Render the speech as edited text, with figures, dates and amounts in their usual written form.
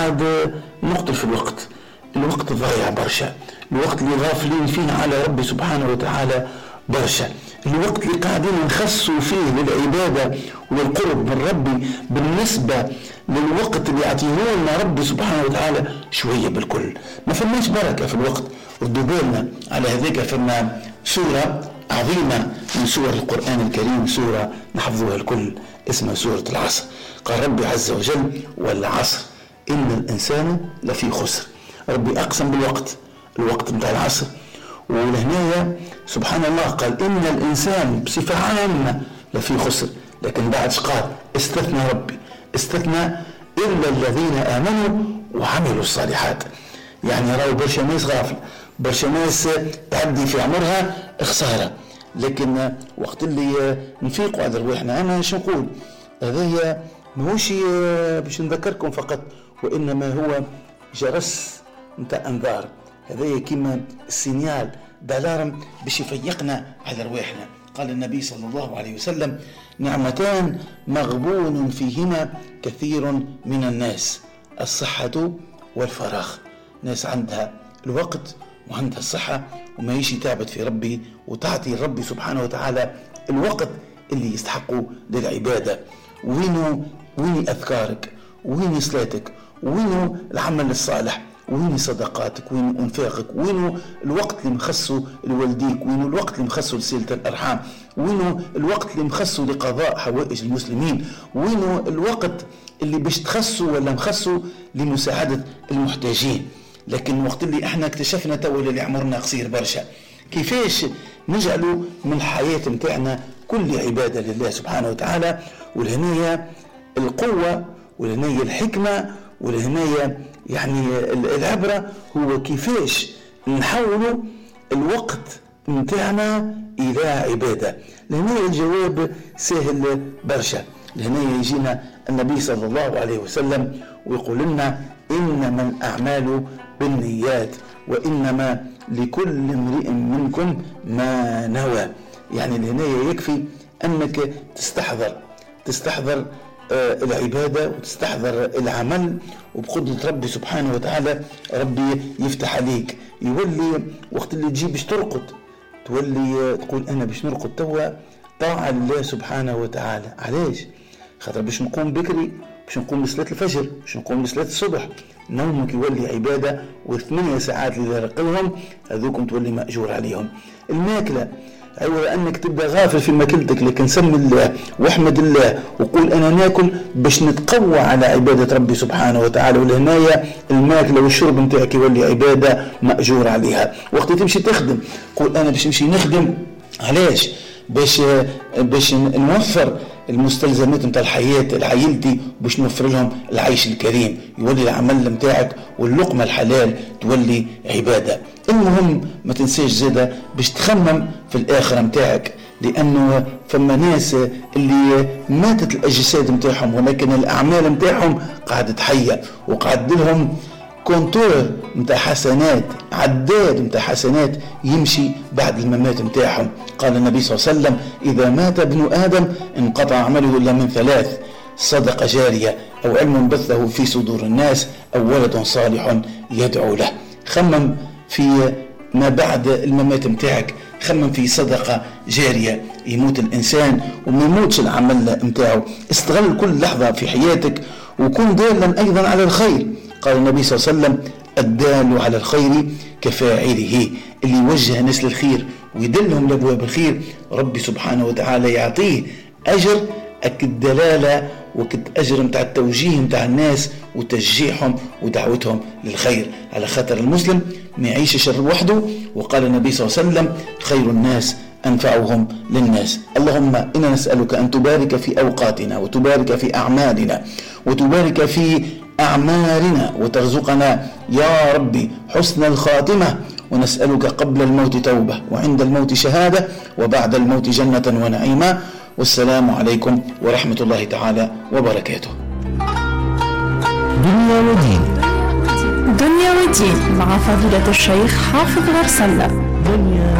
قاعد نقتل في الوقت ضايع برشا، الوقت اللي غافلين فيه على ربي سبحانه وتعالى برشا، الوقت اللي قاعدين نخصوا فيه للعبادة والقرب من ربي بالنسبة للوقت اللي يعطيه لنا ربي سبحانه وتعالى شوية بالكل. ما فماش بركة في الوقت. ردوا بالنا على هذيك، فما سورة عظيمة من سور القرآن الكريم، سورة نحفظوها الكل، اسمها سورة العصر. قال ربي عز وجل: والعصر إن الإنسان لفي خسر. ربي أقسم بالوقت، الوقت متاع العصر. ولهنا سبحان الله قال إن الإنسان بصفة عامة لفي خسر، لكن بعد قال استثنى ربي، استثنى إلا الذين آمنوا وعملوا الصالحات. يعني راهو برشا ناس غافل، برشا ناس تعدي في عمرها خسارة، لكن وقت اللي نفيقوا على رواحنا، أنا شو نقول، هذا ماهوش باش نذكركم فقط، وإنما هو جرس نتاع أنذار. هذا كيما السينيال دالارم باش يفيقنا على رواحنا. قال النبي صلى الله عليه وسلم: نعمتان مغبون فيهما كثير من الناس، الصحة والفراغ. ناس عندها الوقت وعندها الصحة وما يشي تعبد في ربي وتعطي ربي سبحانه وتعالى الوقت اللي يستحقوا للعبادة. وين أذكارك، وين صلاتك، وين العمل الصالح، وين صدقاتك، وين انفاقك، وين الوقت اللي مخصه لوالديك، وين الوقت اللي مخصه لصلة الأرحام، وين الوقت اللي مخصه لقضاء حوائج المسلمين، وين الوقت اللي باش تخصه ولا مخصه لمساعدة المحتاجين. لكن وقت اللي احنا اكتشفنا تو اللي عمرنا قصير برشا، كيفاش نجعلوا من الحياة متاعنا كل عبادة لله سبحانه وتعالى. والهنية القوة، والهنية الحكمة، والهنية يعني العبرة هو كيفاش نحولوا الوقت متاعنا إلى عبادة. لهنا الجواب سهل برشا. لهنا يجينا النبي صلى الله عليه وسلم ويقول لنا: إنما الأعمال بالنيات وإنما لكل امرئ منكم ما نوى. يعني لهنا يكفي أنك تستحضر العبادة وتستحضر العمل، وبقدرة ربي سبحانه وتعالى ربي يفتح عليك. يولي وقت اللي تجي باش ترقد تولي تقول أنا باش نرقد توا طاعة لله سبحانه وتعالى. علاش؟ خاطر باش نقوم بكري، باش نقوم لصلاة الفجر، باش نقوم لصلاة الصبح. نومك يولي عبادة، و8 ساعات اللي رقلهم هذوكم تولي مأجور عليهم. الماكلة أيوة، أنك تبدأ غافل في ماكلتك، لكن سمي الله واحمد الله وقول أنا ناكل باش نتقوى على عبادة ربي سبحانه وتعالى. والهناية الماكلة والشرب نتاعك يولي عبادة مأجور عليها. وقت تمشي تخدم قول أنا باش نمشي نخدم. علاش؟ باش نوفر المستلزمات نتاع الحياة لعائلتي، باش نوفر لهم العيش الكريم. يولي العمل نتاعك واللقمة الحلال تولي عبادة. المهم ما تنساش زادة باش تخمم في الآخرة نتاعك، لأنه فما ناس اللي ماتت الأجساد نتاعهم ولكن الأعمال نتاعهم قاعدة تحية، وقاعد لهم كونتور نتاع حسنات، عداد نتاع حسنات يمشي بعد الممات نتاعهم. قال النبي صلى الله عليه وسلم: إذا مات ابن آدم انقطع عمله إلا من 3: صدقة جارية، أو علم بثه في صدور الناس، أو ولد صالح يدعو له. خمم في ما بعد الممات نتاعك، خمم في صدقة جارية يموت الإنسان وما يموتش العمل نتاعه. استغل كل لحظة في حياتك وكن دالا أيضا على الخير. قال النبي صلى الله عليه وسلم: الدال على الخير كفاعله. اللي يوجه الناس للخير ويدلهم لابواب الخير ربي سبحانه وتعالى يعطيه أجر الدلالة أجر متاع التوجيه متاع الناس وتشجيعهم ودعوتهم للخير. على خاطر المسلم ما يعيش شر وحده. وقال النبي صلى الله عليه وسلم: خير الناس أنفعهم للناس. اللهم إنا نسألك أن تبارك في أوقاتنا وتبارك في أعمالنا وتبارك في أعمالنا وترزقنا يا ربي حسن الخاتمة. ونسألك قبل الموت توبة، وعند الموت شهادة، وبعد الموت جنة ونعيما. والسلام عليكم ورحمة الله تعالى وبركاته. دنيا ودين، دنيا ودين مع فضيلة الشيخ حافظ غرسلة. دنيا